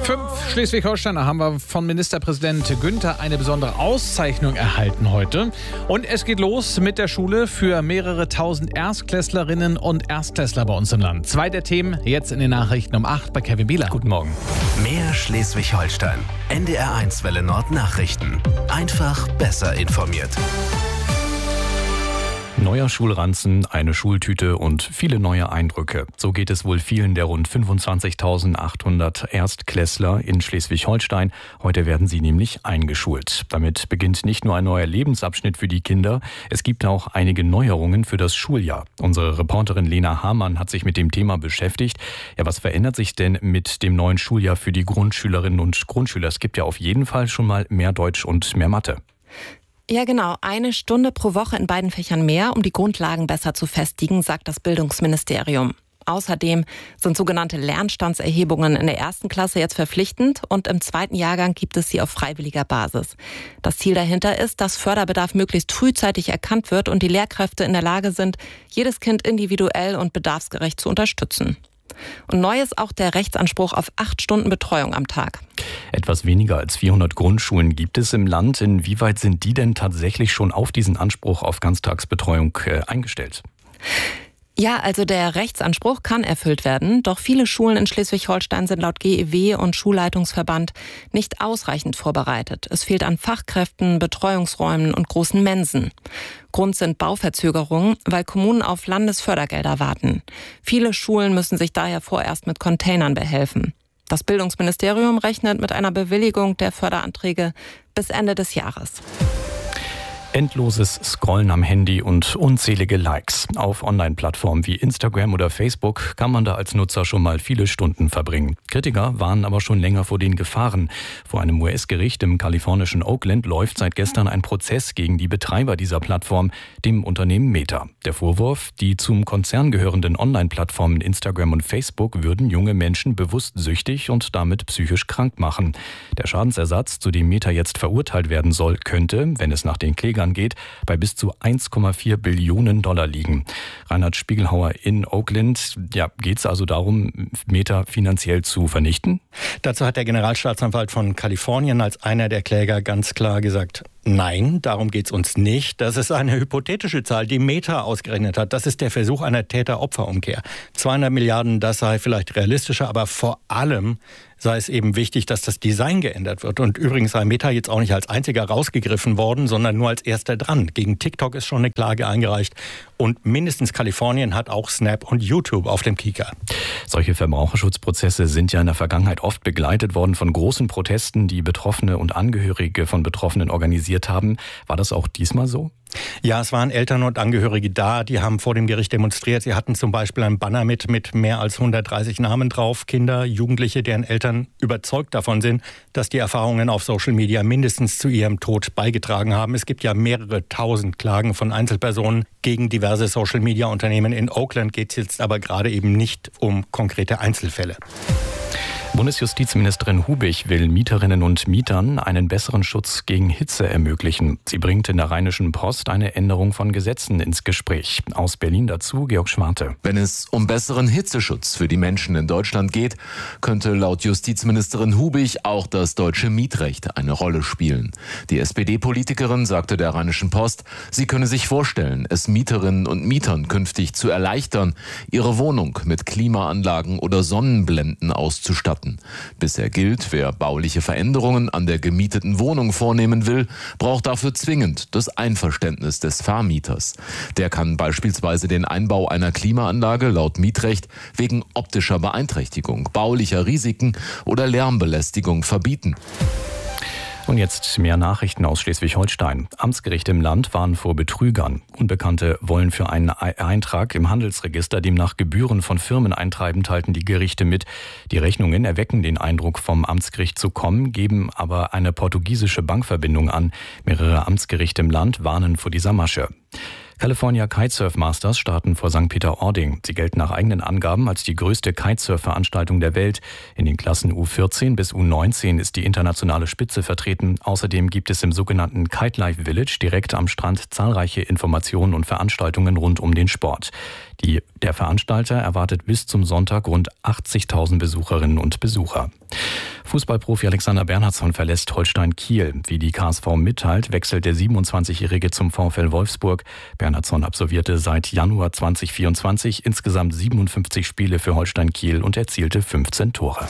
5 Schleswig-Holsteiner haben wir von Ministerpräsident Günther eine besondere Auszeichnung erhalten heute. Und es geht los mit der Schule für mehrere tausend Erstklässlerinnen und Erstklässler bei uns im Land. 2 der Themen jetzt in den Nachrichten um 8 bei Kevin Bieler. Guten Morgen. Mehr Schleswig-Holstein. NDR1 Welle Nord Nachrichten. Einfach besser informiert. Neuer Schulranzen, eine Schultüte und viele neue Eindrücke. So geht es wohl vielen der rund 25.800 Erstklässler in Schleswig-Holstein. Heute werden sie nämlich eingeschult. Damit beginnt nicht nur ein neuer Lebensabschnitt für die Kinder, es gibt auch einige Neuerungen für das Schuljahr. Unsere Reporterin Lena Hamann hat sich mit dem Thema beschäftigt. Ja, was verändert sich denn mit dem neuen Schuljahr für die Grundschülerinnen und Grundschüler? Es gibt ja auf jeden Fall schon mal mehr Deutsch und mehr Mathe. Ja, genau. 1 Stunde pro Woche in beiden Fächern mehr, um die Grundlagen besser zu festigen, sagt das Bildungsministerium. Außerdem sind sogenannte Lernstandserhebungen in der 1. Klasse jetzt verpflichtend und im 2. Jahrgang gibt es sie auf freiwilliger Basis. Das Ziel dahinter ist, dass Förderbedarf möglichst frühzeitig erkannt wird und die Lehrkräfte in der Lage sind, jedes Kind individuell und bedarfsgerecht zu unterstützen. Und neu ist auch der Rechtsanspruch auf 8 Stunden Betreuung am Tag. Etwas weniger als 400 Grundschulen gibt es im Land. Inwieweit sind die denn tatsächlich schon auf diesen Anspruch auf Ganztagsbetreuung eingestellt? Ja, also der Rechtsanspruch kann erfüllt werden, doch viele Schulen in Schleswig-Holstein sind laut GEW und Schulleitungsverband nicht ausreichend vorbereitet. Es fehlt an Fachkräften, Betreuungsräumen und großen Mensen. Grund sind Bauverzögerungen, weil Kommunen auf Landesfördergelder warten. Viele Schulen müssen sich daher vorerst mit Containern behelfen. Das Bildungsministerium rechnet mit einer Bewilligung der Förderanträge bis Ende des Jahres. Endloses Scrollen am Handy und unzählige Likes. Auf Online-Plattformen wie Instagram oder Facebook kann man da als Nutzer schon mal viele Stunden verbringen. Kritiker warnen aber schon länger vor den Gefahren. Vor einem US-Gericht im kalifornischen Oakland läuft seit gestern ein Prozess gegen die Betreiber dieser Plattform, dem Unternehmen Meta. Der Vorwurf, die zum Konzern gehörenden Online-Plattformen Instagram und Facebook würden junge Menschen bewusst süchtig und damit psychisch krank machen. Der Schadensersatz, zu dem Meta jetzt verurteilt werden soll, könnte, wenn es nach den Klägern geht, bei bis zu 1,4 Billionen Dollar liegen. Reinhard Spiegelhauer in Oakland. Ja, geht es also darum, Meta finanziell zu vernichten? Dazu hat der Generalstaatsanwalt von Kalifornien als einer der Kläger ganz klar gesagt, nein, darum geht es uns nicht. Das ist eine hypothetische Zahl, die Meta ausgerechnet hat. Das ist der Versuch einer Täter-Opfer-Umkehr. 200 Milliarden, das sei vielleicht realistischer, aber vor allem sei es eben wichtig, dass das Design geändert wird. Und übrigens sei Meta jetzt auch nicht als einziger rausgegriffen worden, sondern nur als erster dran. Gegen TikTok ist schon eine Klage eingereicht. Und mindestens Kalifornien hat auch Snap und YouTube auf dem Kieker. Solche Verbraucherschutzprozesse sind ja in der Vergangenheit oft begleitet worden von großen Protesten, die Betroffene und Angehörige von Betroffenen organisiert haben. War das auch diesmal so? Ja, es waren Eltern und Angehörige da, die haben vor dem Gericht demonstriert. Sie hatten zum Beispiel ein Banner mit mehr als 130 Namen drauf. Kinder, Jugendliche, deren Eltern überzeugt davon sind, dass die Erfahrungen auf Social Media mindestens zu ihrem Tod beigetragen haben. Es gibt ja mehrere tausend Klagen von Einzelpersonen gegen diverse Social Media Unternehmen. In Oakland geht es jetzt aber gerade eben nicht um konkrete Einzelfälle. Bundesjustizministerin Hubich will Mieterinnen und Mietern einen besseren Schutz gegen Hitze ermöglichen. Sie bringt in der Rheinischen Post eine Änderung von Gesetzen ins Gespräch. Aus Berlin dazu Georg Schwarte. Wenn es um besseren Hitzeschutz für die Menschen in Deutschland geht, könnte laut Justizministerin Hubich auch das deutsche Mietrecht eine Rolle spielen. Die SPD-Politikerin sagte der Rheinischen Post, sie könne sich vorstellen, es Mieterinnen und Mietern künftig zu erleichtern, ihre Wohnung mit Klimaanlagen oder Sonnenblenden auszustatten. Bisher gilt, wer bauliche Veränderungen an der gemieteten Wohnung vornehmen will, braucht dafür zwingend das Einverständnis des Vermieters. Der kann beispielsweise den Einbau einer Klimaanlage laut Mietrecht wegen optischer Beeinträchtigung, baulicher Risiken oder Lärmbelästigung verbieten. Und jetzt mehr Nachrichten aus Schleswig-Holstein. Amtsgerichte im Land warnen vor Betrügern. Unbekannte wollen für einen Eintrag im Handelsregister demnach Gebühren von Firmen eintreiben, teilten die Gerichte mit. Die Rechnungen erwecken den Eindruck, vom Amtsgericht zu kommen, geben aber eine portugiesische Bankverbindung an. Mehrere Amtsgerichte im Land warnen vor dieser Masche. California Kitesurf Masters starten vor St. Peter-Ording. Sie gelten nach eigenen Angaben als die größte Kitesurf-Veranstaltung der Welt. In den Klassen U14 bis U19 ist die internationale Spitze vertreten. Außerdem gibt es im sogenannten Kite Life Village direkt am Strand zahlreiche Informationen und Veranstaltungen rund um den Sport. Der Veranstalter erwartet bis zum Sonntag rund 80.000 Besucherinnen und Besucher. Fußballprofi Alexander Bernhardsson verlässt Holstein Kiel. Wie die KSV mitteilt, wechselt der 27-Jährige zum VfL Wolfsburg. Bernhardsson absolvierte seit Januar 2024 insgesamt 57 Spiele für Holstein Kiel und erzielte 15 Tore.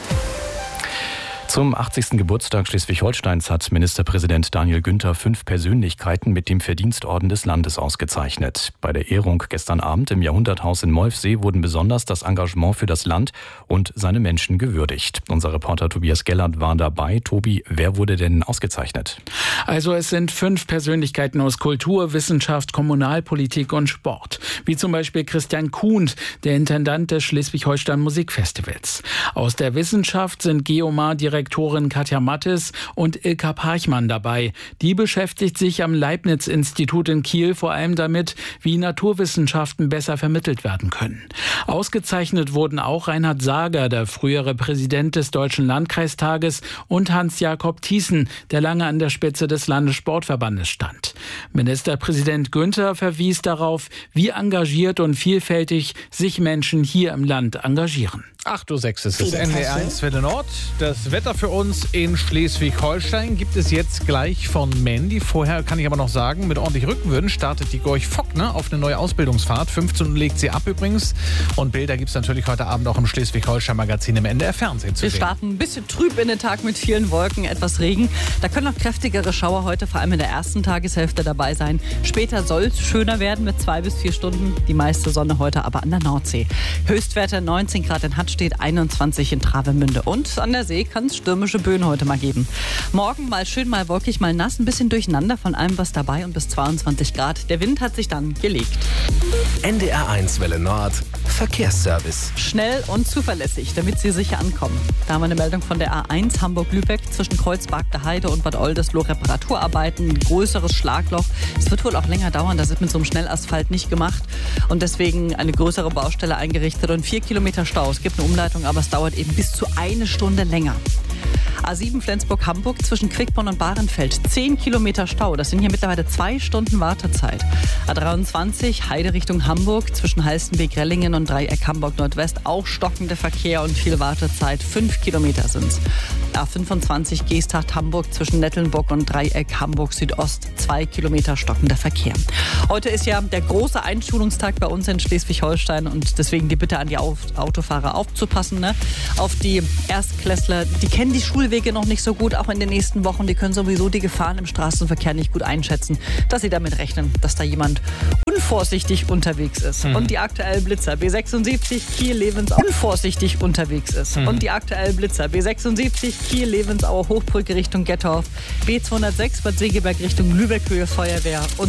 Zum 80. Geburtstag Schleswig-Holsteins hat Ministerpräsident Daniel Günther 5 Persönlichkeiten mit dem Verdienstorden des Landes ausgezeichnet. Bei der Ehrung gestern Abend im Jahrhunderthaus in Molfsee wurden besonders das Engagement für das Land und seine Menschen gewürdigt. Unser Reporter Tobias Gellert war dabei. Tobi, wer wurde denn ausgezeichnet? Also es sind 5 Persönlichkeiten aus Kultur, Wissenschaft, Kommunalpolitik und Sport. Wie zum Beispiel Christian Kuhn, der Intendant des Schleswig-Holstein Musikfestivals. Aus der Wissenschaft sind Geomar-Direktorin Katja Mattes und Ilka Parchmann dabei. Die beschäftigt sich am Leibniz-Institut in Kiel vor allem damit, wie Naturwissenschaften besser vermittelt werden können. Ausgezeichnet wurden auch Reinhard Sager, der frühere Präsident des Deutschen Landkreistages, und Hans-Jakob Thiessen, der lange an der Spitze des Landessportverbandes stand. Ministerpräsident Günther verwies darauf, wie engagiert und vielfältig sich Menschen hier im Land engagieren. 8:06 Uhr ist es, NDR 1 Welle Nord. Das Wetter für uns in Schleswig-Holstein gibt es jetzt gleich von Mandy. Vorher kann ich aber noch sagen, mit ordentlich Rückenwind startet die Gorch Fock auf eine neue Ausbildungsfahrt. 15 Uhr legt sie ab übrigens. Und Bilder gibt es natürlich heute Abend auch im Schleswig-Holstein-Magazin im NDR Fernsehen zu sehen. Wir starten ein bisschen trüb in den Tag mit vielen Wolken, etwas Regen. Da können noch kräftigere Schauer heute, vor allem in der ersten Tageshälfte, dabei sein. Später soll es schöner werden mit 2 bis 4 Stunden. Die meiste Sonne heute aber an der Nordsee. Höchstwerte 19 Grad in Hattstedt, 21 in Travemünde. Und an der See kann es stürmische Böen heute mal geben. Morgen mal schön, mal wolkig, mal nass, ein bisschen durcheinander, von allem was dabei und bis 22 Grad. Der Wind hat sich dann gelegt. NDR 1 Welle Nord, Verkehrsservice. Schnell und zuverlässig, damit Sie sicher ankommen. Da haben wir eine Meldung von der A1 Hamburg-Lübeck zwischen Kreuzberg Heide und Bad Oldesloe. Reparaturarbeiten, ein größeres Schlagloch. Es wird wohl auch länger dauern, das ist mit so einem Schnellasphalt nicht gemacht. Und deswegen eine größere Baustelle eingerichtet und 4 Kilometer Stau. Es gibt eine Umleitung, aber es dauert eben bis zu 1 Stunde länger. A7 Flensburg-Hamburg zwischen Quickborn und Bahrenfeld. 10 Kilometer Stau. Das sind hier mittlerweile 2 Stunden Wartezeit. A23 Heide Richtung Hamburg zwischen Halstenbek-Rellingen und Dreieck Hamburg-Nordwest. Auch stockender Verkehr und viel Wartezeit. 5 Kilometer sind's. A25 Geesthacht-Hamburg zwischen Nettelnburg und Dreieck Hamburg-Südost. 2 Kilometer stockender Verkehr. Heute ist ja der große Einschulungstag bei uns in Schleswig-Holstein und deswegen die Bitte an die Autofahrer aufzupassen. Auf die Erstklässler, die kennen die Schulwege noch nicht so gut, auch in den nächsten Wochen. Die können sowieso die Gefahren im Straßenverkehr nicht gut einschätzen, dass sie damit rechnen, dass da jemand unvorsichtig unterwegs ist. Und die aktuellen Blitzer B76 Kiel-Levensau unvorsichtig unterwegs ist. Und die aktuellen Blitzer B76 Kiel-Levensauer Hochbrücke Richtung Gettorf, B206 Bad Segeberg Richtung Lübeck Höhe Feuerwehr und